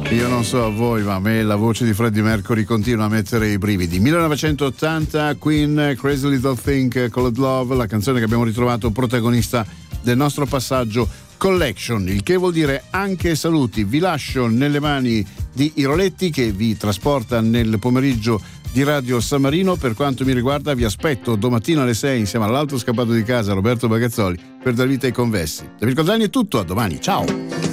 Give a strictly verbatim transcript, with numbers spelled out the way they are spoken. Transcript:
Io non so a voi, ma a me la voce di Freddie Mercury continua a mettere i brividi. millenovecentottanta, Queen, Crazy Little Thing, Cold Love, la canzone che abbiamo ritrovato protagonista del nostro passaggio Collection, il che vuol dire anche saluti. Vi lascio nelle mani di Iroletti, che vi trasporta nel pomeriggio di Radio San Marino. Per quanto mi riguarda vi aspetto domattina alle sei insieme all'altro scappato di casa Roberto Bagazzoli per dar vita ai convessi. Da Mirko Zanni è tutto, a domani, ciao!